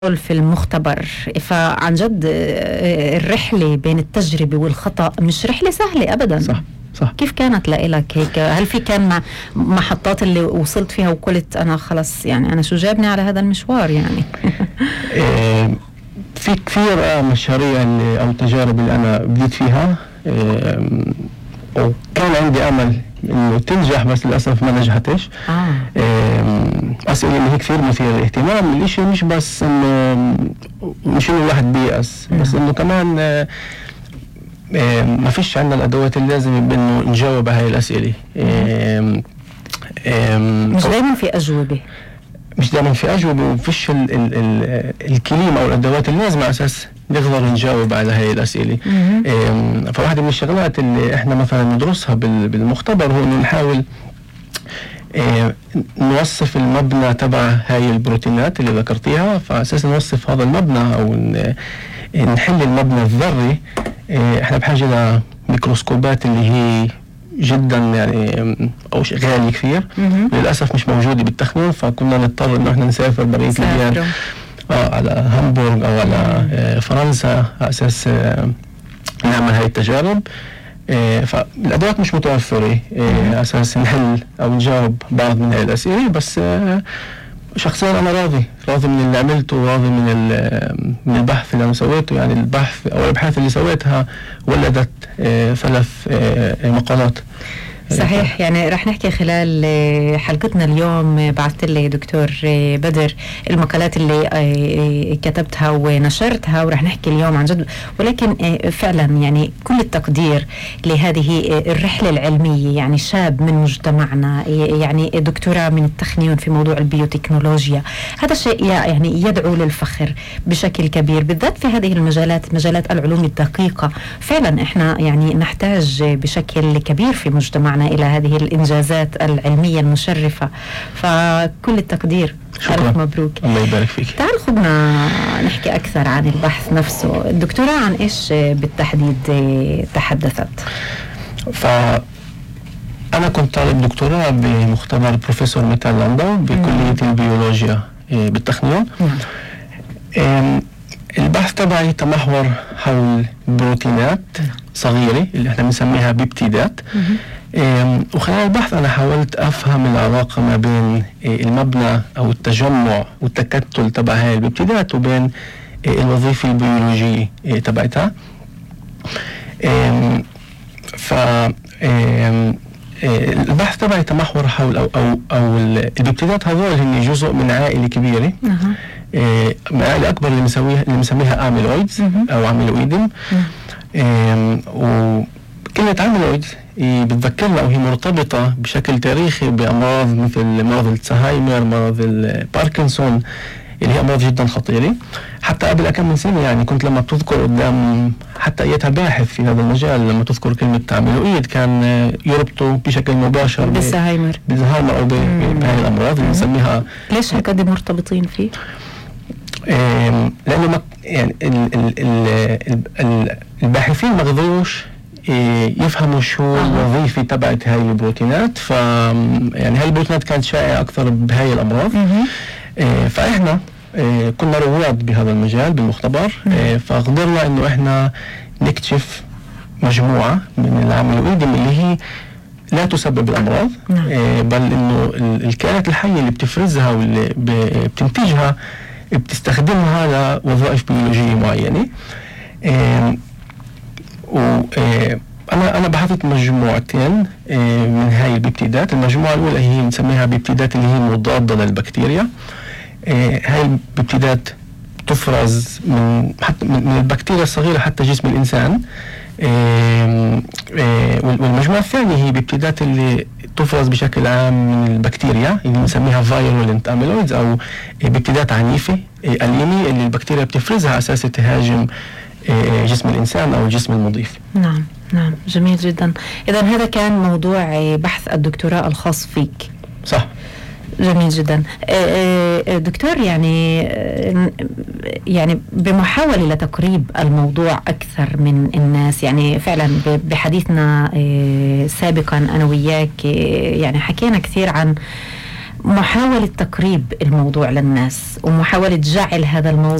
في المختبر. فعن جد الرحلة بين التجربة والخطأ مش رحلة سهلة أبدا. صح. كيف كانت لإلك هيك؟ هل في كان محطات اللي وصلت فيها وقلت أنا خلص يعني أنا شو جابني على هذا المشوار يعني؟ في كثير مشاريع أو تجارب اللي أنا بديت فيها، وكان عندي أمل إنه تنجح، بس للأسف ما نجحتش. أسئلة اللي هي كثير مثيرة للاهتمام. الإشي مش بس إنه الواحد بيأس، بس إنه كمان ما فيش عندنا الأدوات اللازمة بإنه نجاوب هاي الأسئلة. مش دايما في أجوبة. ومفيش الكلمة أو الأدوات اللازمة على أساس نقدر نجاوب على هاي الأسئلة. فواحدة من الشغلات اللي إحنا مثلا ندرسها بالمختبر هو إنه نحاول نوصف المبنى تبع هاي البروتينات اللي ذكرتيها. فعلى أساس نوصف هذا المبنى أو نحل المبنى الذري، إحنا بحاجة لميكروسكوبات اللي هي جدا يعني أو غالي كثير. للأسف مش موجودة بالتخمين، فكنا نضطر إنه إحنا نسافر برية ليبيان على هامبورغ أو على فرنسا على أساس نعمل هاي التجارب. فالأدوات مش متوفرة على أساس نحل أو نجاوب بعض من هاي الأسئلة. بس شخصيا أنا راضي من اللي عملته، وراضي من البحث اللي أنا سويته. يعني البحث أو الأبحاث اللي سويتها ولدت 3 مقالات. صحيح. يعني رح نحكي خلال حلقتنا اليوم. بعثت لي دكتور بدر المقالات اللي كتبتها ونشرتها، ورح نحكي اليوم عن جد. ولكن فعلا يعني كل التقدير لهذه الرحلة العلمية. يعني شاب من مجتمعنا، يعني دكتوراه من التخنيون في موضوع البيوتكنولوجيا. هذا شيء يعني يدعو للفخر بشكل كبير، بالذات في هذه المجالات، مجالات العلوم الدقيقة. فعلا احنا يعني نحتاج بشكل كبير في مجتمعنا إلى هذه الإنجازات العلمية المشرفة. فكل التقدير. ألف مبروك. الله يبارك فيك. تعال خدنا نحكي أكثر عن البحث نفسه. الدكتوراه عن إيش بالتحديد تحدثت؟ أنا كنت طالب دكتوراه بمختبر بروفيسور ميتال لاندو بكلية البيولوجيا بالتخنيون. البحث تبعي تمحور حول بروتينات صغيرة اللي احنا بنسميها بيبتيدات. وخلال البحث أنا حاولت أفهم العلاقة ما بين المبنى أو التجمع والتكتل تبع هاي البيبتيدات وبين الوظيفة البيولوجية تبعتها. البحث تبعي تمحور حول أو البيبتيدات هذول هن جزء من عائلة كبيرة، عائلة أكبر اللي بنسميها أميلويدز أو أميلويدم. وكلمة أميلويد بتذكرنا أو هي مرتبطة بشكل تاريخي بأمراض مثل مرض الزهايمر، مرض الباركنسون، اللي هي أمراض جدا خطيرة. حتى قبل كم من سنة يعني كنت لما بتذكر قدام حتى أيتها باحث في هذا المجال، لما تذكر كلمة أميلويد كان يربطوا بشكل مباشر بالزهايمر أو بهذه الأمراض اللي نسميها. ليش هكذا مرتبطين فيه؟ لأنه يعني الباحثين ما قدروش يفهموا شو الوظيفة تبعت هاي البروتينات. يعني هاي البروتينات كانت شائعة أكثر بهاي الأمراض. فإحنا كنا رواد بهذا المجال بالمختبر. فقدرنا إنه إحنا نكتشف مجموعة من الأميلويدم اللي هي لا تسبب الأمراض، بل إنه الكائنات الحية اللي بتفرزها واللي بتنتجها بتستخدمها لوظائف بيولوجية معينة. أنا بحثت مجموعتين من هاي البيبتيدات. المجموعة الأولى هي نسميها بيبتيدات اللي هي مضادة للبكتيريا. هاي البيبتيدات تفرز من البكتيريا الصغيرة حتى جسم الإنسان. والمجموعة الثانية هي بيبتيدات اللي تفرز بشكل عام من البكتيريا اللي نسميها فايرولنت أميلويدز أو بيبتيدات عنيفة أليمة اللي البكتيريا بتفرزها على أساس تهاجم جسم الإنسان أو الجسم المضيف. نعم جميل جدا. إذن هذا كان موضوع بحث الدكتوراه الخاص فيك. صح. جميل جدا. دكتور، يعني بمحاولة لتقريب الموضوع أكثر من الناس، يعني فعلا بحديثنا سابقا أنا وياك يعني حكينا كثير عن محاولة تقريب الموضوع للناس ومحاولة جعل هذا الموضوع